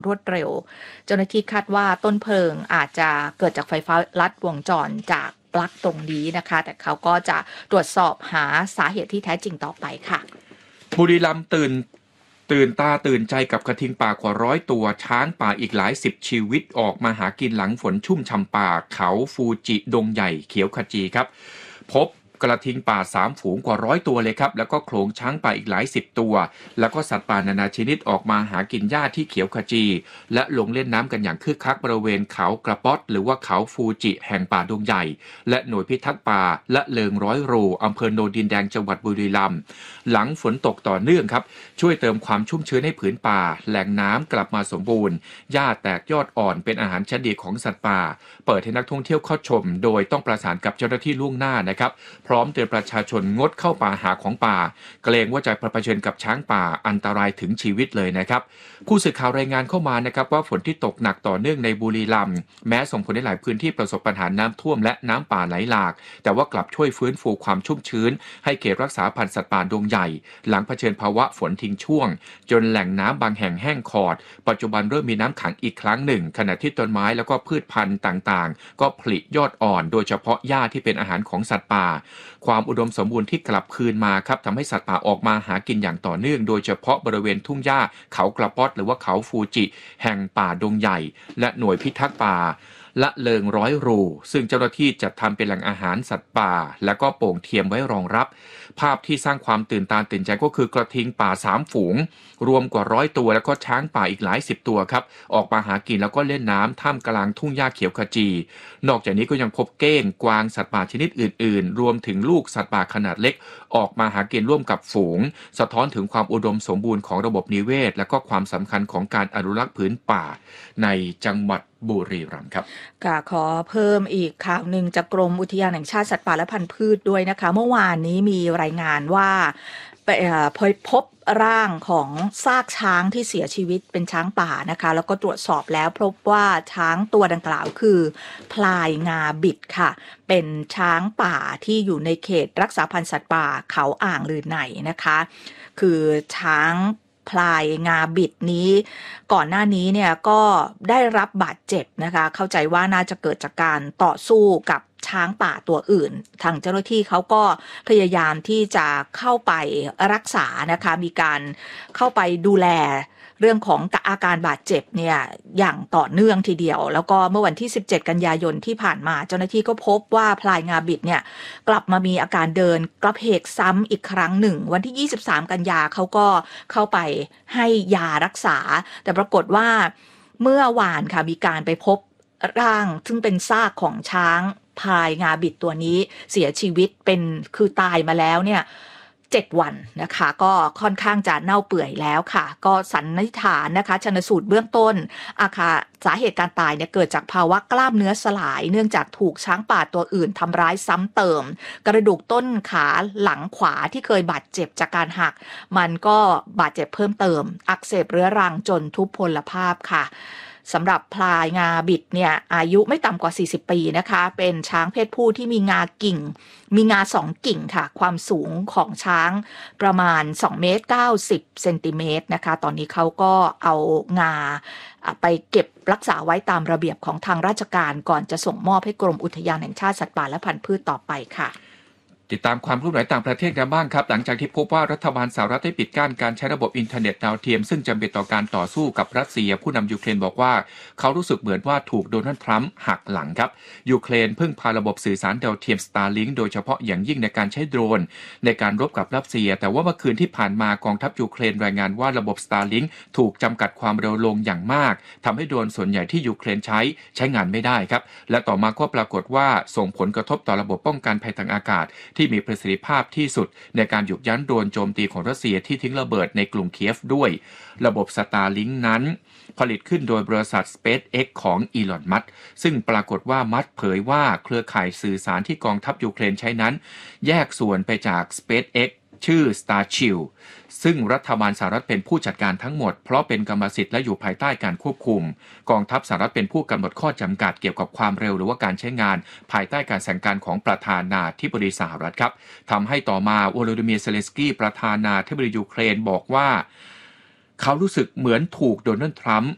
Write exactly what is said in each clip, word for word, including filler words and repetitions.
รวดเร็วเจ้าหน้าที่คาดว่าต้นเพลิงอาจจะเกิดจากไฟฟ้าลัดวงจรจากปลั๊กตรงนี้นะคะแต่เขาก็จะตรวจสอบหาสาเหตุที่แท้จริงต่อไปค่ะบุรีรัมย์ตื่นตื่นตาตื่นใจกับกระทิงป่ากว่าร้อยตัวช้างป่าอีกหลายสิบชีวิตออกมาหากินหลังฝนชุ่มฉ่ำป่าเขาฟูจิดงใหญ่เขียวขจีครับพบกระทิงป่าสามฝูงกว่าร้อยตัวเลยครับแล้วก็โขลงช้างป่าอีกหลายสิบตัวแล้วก็สัตว์ป่านานาชนิดออกมาหากินหญ้าที่เขียวขจีและลงเล่นน้ำกันอย่างคึกคักบริเวณเขากระป๊อดหรือว่าเขาฟูจิแห่งป่าดงใหญ่และหน่วยพิทักษ์ป่าและเลิงร้อยโรอำเภอโนนดินแดงจังหวัดบุรีรัมย์หลังฝนตกต่อเนื่องครับช่วยเติมความชุ่มชื้นให้ผืนป่าแหล่งน้ำกลับมาสมบูรณ์หญ้าแตกยอดอ่อนเป็นอาหารชั้นดีของสัตว์ป่าเปิดให้นักท่องเที่ยวเข้าชมโดยต้องประสานกับเจ้าหน้าที่ล่วงหน้านะครับพร้อมเตือนประชาชนงดเข้าป่าหาของป่าเกรงว่าจะเผชิญกับช้างป่าอันตรายถึงชีวิตเลยนะครับผู้สื่อข่าวรายงานเข้ามานะครับว่าฝนที่ตกหนักต่อเนื่องในบุรีรัมย์แม้ส่งผลให้หลายพื้นที่ประสบปัญหาน้ำท่วมและน้ำป่าไหลหลากแต่ว่ากลับช่วยฟื้นฟูความชุ่มชื้นให้เขตรักษาพันธุ์สัตว์ป่าดงใหญ่หลังเผชิญภาวะฝนทิ้งช่วงจนแหล่งน้ำบางแห่งแห้งขอดปัจจุบันเริ่มมีน้ำขังอีกครั้งหนึ่งขณะที่ต้นไม้แล้วก็พืชพันธุ์ต่างๆก็ผลิยอดอ่อนโดยเฉพาะหญ้าที่เป็นอาหารของสัตว์ป่าความอุดมสมบูรณ์ที่กลับคืนมาครับทำให้สัตว์ป่าออกมาหากินอย่างต่อเนื่องโดยเฉพาะบริเวณทุ่งหญ้าเขากระป๊อดหรือว่าเขาฟูจิแห่งป่าดงใหญ่และหน่วยพิทักษ์ป่าละเลิงร้อยรูซึ่งเจ้าหน้าที่จัดทำเป็นแหล่งอาหารสัตว์ป่าและก็โป่งเทียมไว้รองรับภาพที่สร้างความตื่นตาตื่นใจก็คือกระทิงป่าสามฝูงรวมกว่าร้อยตัวแล้วก็ช้างป่าอีกหลายสิบตัวครับออกมาหากินแล้วก็เล่นน้ำท่ามกลางทุ่งหญ้าเขียวขจีนอกจากนี้ก็ยังพบเก้งกวางสัตว์ป่าชนิดอื่นๆรวมถึงลูกสัตว์ป่าขนาดเล็กออกมาหากินร่วมกับฝูงสะท้อนถึงความอุดมสมบูรณ์ของระบบนิเวศและก็ความสำคัญของการอนุรักษ์พื้นป่าในจังหวัดบุรีรัมย์ครับค่ะขอเพิ่มอีกข่าวหนึ่งจากกรมอุทยานแห่งชาติสัตว์ป่าและพันธุ์พืชด้วยนะคะเมื่อวานนี้มีรายงานว่าไปพบร่างของซากช้างที่เสียชีวิตเป็นช้างป่านะคะแล้วก็ตรวจสอบแล้วพบว่าช้างตัวดังกล่าวคือพลายงาบิดค่ะเป็นช้างป่าที่อยู่ในเขตรักษาพันธุ์สัตว์ป่าเขาอ่างลือในนะคะคือช้างพลายงาบิดนี้ก่อนหน้านี้เนี่ยก็ได้รับบาดเจ็บนะคะเข้าใจว่าน่าจะเกิดจากการต่อสู้กับช้างป่าตัวอื่นทางเจ้าหน้าที่เขาก็พยายามที่จะเข้าไปรักษานะคะมีการเข้าไปดูแลเรื่องของอาการบาดเจ็บเนี่ยอย่างต่อเนื่องทีเดียวแล้วก็เมื่อวันที่สิบเจ็ดกันยายนที่ผ่านมาเจ้าหน้าที่ก็พบว่าพลายงาบิดเนี่ยกลับมามีอาการเดินกระเพกซ้ำอีกครั้งหนึ่งวันที่ยี่สิบสามกันยาเขาก็เข้าไปให้ยารักษาแต่ปรากฏว่าเมื่อวานค่ะมีการไปพบร่างซึ่งเป็นซากของช้างพลายงาบิดตัวนี้เสียชีวิตเป็นคือตายมาแล้วเนี่ยเจ็ดวันนะคะก็ค่อนข้างจะเน่าเปื่อยแล้วค่ะก็สันนิษฐานนะคะชันสูตรเบื้องต้นอาคาสาเหตุการตายเนี่ยเกิดจากภาวะกล้ามเนื้อสลายเนื่องจากถูกช้างป่าตัวอื่นทำร้ายซ้ำเติมกระดูกต้นขาหลังขวาที่เคยบาดเจ็บจากการหักมันก็บาดเจ็บเพิ่มเติมอักเสบเรื้อรังจนทุพพลภาพค่ะสำหรับพลายงาบิดเนี่ยอายุไม่ต่ำกว่าสี่สิบปีนะคะเป็นช้างเพศผู้ที่มีงากิ่งมีงาสองกิ่งค่ะความสูงของช้างประมาณสองเมตรเก้าสิบเซนติเมตรนะคะตอนนี้เขาก็เอางาไปเก็บรักษาไว้ตามระเบียบของทางราชการก่อนจะส่งมอบให้กรมอุทยานแห่งชาติสัตว์ป่าและพันธุ์พืชต่อไปค่ะติดตามความเคลื่อนไหวต่างประเทศกันบ้างครับหลังจากที่พบว่ารัฐบาลสหรัฐได้ปิดกั้นการใช้ระบบอินเทอร์เน็ตดาวเทียมซึ่งจำเป็นต่อการต่อสู้กับรัสเซียผู้นำยูเครนบอกว่าเขารู้สึกเหมือนว่าถูกโดนัลด์ทรัมป์หักหลังครับยูเครนพึ่งพาระบบสื่อสารดาวเทียม Starlink โดยเฉพาะอย่างยิ่งในการใช้โดรนในการรบกับรัสเซียแต่ว่าเมื่อคืนที่ผ่านมากองทัพยูเครนรายงานว่าระบบ Starlink ถูกจำกัดความเร็วลงอย่างมากทำให้โดรนส่วนใหญ่ที่ยูเครนใช้ใช้งานไม่ได้ครับและต่อมาก็ปรากฏว่าส่งผลกระทบต่อระบบป้องกันภัยทางอากาศที่มีประสิทธิภาพที่สุดในการหยุดยั้งโดรนโจมตีของรัสเซียที่ทิ้งระเบิดในกรุงเคียฟด้วยระบบ Starlink นั้นผลิตขึ้นโดยบริษัท SpaceX ของอีลอน มัสก์ซึ่งปรากฏว่ามัสก์เผยว่าเครือข่ายสื่อสารที่กองทัพยูเครนใช้นั้นแยกส่วนไปจาก SpaceX ชื่อ Starshield ซึ่งรัฐบาลสหรัฐเป็นผู้จัดการทั้งหมดเพราะเป็นกรรมสิทธิ์และอยู่ภายใต้การควบคุมกองทัพสหรัฐเป็นผู้กำหนดข้อจำกัดเกี่ยวกับความเร็วหรือว่าการใช้งานภายใต้การสั่งการของประธานาธิบดีสหรัฐครับทำให้ต่อมาวโลดิเมียร์ เซเลนสกี้ประธานาธิบดียูเครนบอกว่าเขารู้สึกเหมือนถูกโดนัลด์ทรัมป์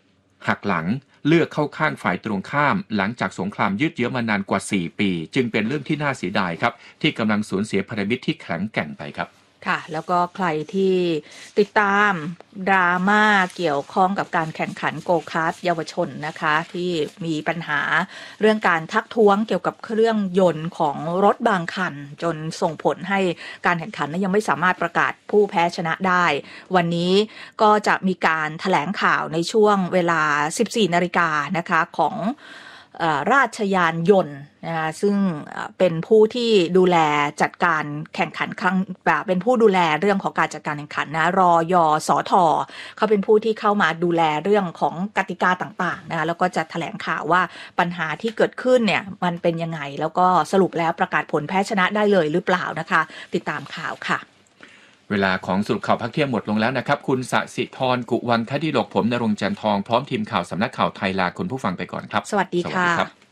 หักหลังเลือกเข้าข้างฝ่ายตรงข้ามหลังจากสงครามยืดเยื้อมานานกว่าสี่ปีจึงเป็นเรื่องที่น่าเสียดายครับที่กำลังสูญเสียพันธมิตรที่แข็งแกร่งไปครับค่ะแล้วก็ใครที่ติดตามดราม่าเกี่ยวข้องกับการแข่งขันโกคาร์ทเยาวชนนะคะที่มีปัญหาเรื่องการทักท้วงเกี่ยวกับเครื่องยนต์ของรถบางคันจนส่งผลให้การแข่งขันนั้นยังไม่สามารถประกาศผู้แพ้ชนะได้วันนี้ก็จะมีการแถลงข่าวในช่วงเวลา สิบสี่นาฬิกานะคะของราชยานยนต์นะคะซึ่งเป็นผู้ที่ดูแลจัดการแข่งขันครั้งแบบเป็นผู้ดูแลเรื่องของการจัดการแข่งขันนะรยสทเขาเป็นผู้ที่เข้ามาดูแลเรื่องของกติกาต่างๆนะคะแล้วก็จะแถลงข่าวว่าปัญหาที่เกิดขึ้นเนี่ยมันเป็นยังไงแล้วก็สรุปแล้วประกาศผลแพ้ชนะได้เลยหรือเปล่านะคะติดตามข่าวค่ะเวลาของสรุปข่าวพักเที่ยงหมดลงแล้วนะครับคุณสสิธรกุวังคดิโลกผมณรงค์จันทองพร้อมทีมข่าวสำนักข่าวไทยลาคุณผู้ฟังไปก่อนครับสวัสดีค่ะ